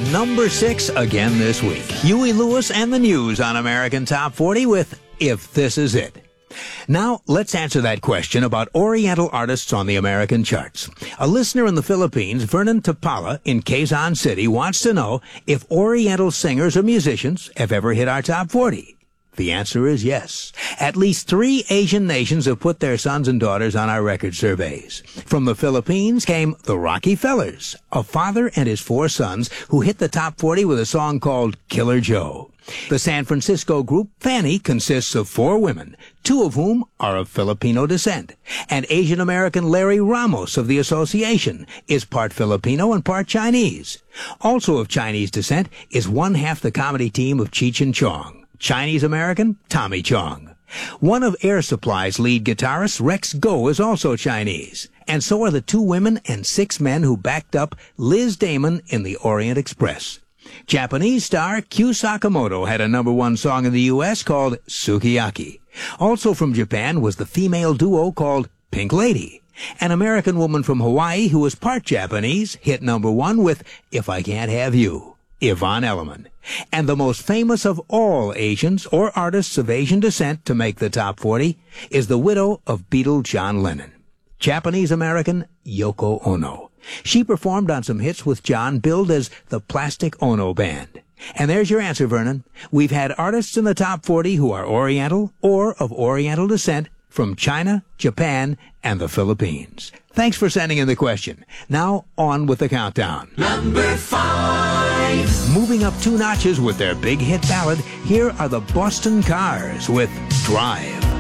number 6 again this week. Huey Lewis and the News on American Top 40 with If This Is It. Now, let's answer that question about Oriental artists on the American charts. A listener in the Philippines, Vernon Tapala in Quezon City, wants to know if Oriental singers or musicians have ever hit our top 40. The answer is yes. At least 3 Asian nations have put their sons and daughters on our record surveys. From the Philippines came the Rockefellers, a father and his 4 sons who hit the top 40 with a song called Killer Joe. The San Francisco group Fanny consists of 4 women, 2 of whom are of Filipino descent. And Asian-American Larry Ramos of the association is part Filipino and part Chinese. Also of Chinese descent is one half the comedy team of Cheech and Chong. Chinese-American Tommy Chong. One of Air Supply's lead guitarists, Rex Go, is also Chinese. And so are the 2 women and 6 men who backed up Liz Damon in the Orient Express. Japanese star Kyu Sakamoto had a number 1 song in the U.S. called Sukiyaki. Also from Japan was the female duo called Pink Lady. An American woman from Hawaii who was part Japanese hit number 1 with If I Can't Have You, Yvonne Elliman. And the most famous of all Asians or artists of Asian descent to make the top 40 is the widow of Beatle John Lennon, Japanese-American Yoko Ono. She performed on some hits with John billed as the Plastic Ono Band. And there's your answer, Vernon. We've had artists in the top 40 who are Oriental or of Oriental descent from China, Japan, and the Philippines. Thanks for sending in the question. Now, on with the countdown. Number 5. Moving up 2 notches with their big hit ballad, here are the Boston Cars with Drive.